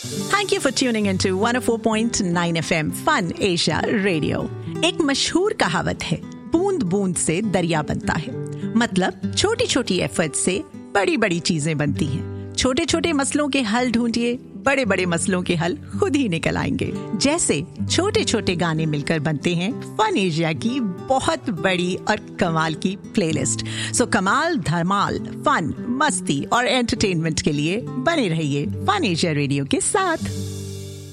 Thank you for tuning into 104.9 FM Fun Asia Radio. एक मशहूर कहावत है, बूंद बूंद से दरिया बनता है। मतलब छोटी छोटी एफर्ट से बड़ी बड़ी चीजें बनती हैं। छोटे छोटे मसलों के हल ढूंढिए, बड़े बड़े मसलों के हल खुद ही निकल आएंगे। जैसे छोटे छोटे गाने मिलकर बनते हैं फन एशिया की बहुत बड़ी और कमाल की प्लेलिस्ट। सो कमाल, धमाल, फन, मस्ती और एंटरटेनमेंट के लिए बने रहिए फन एशिया रेडियो के साथ।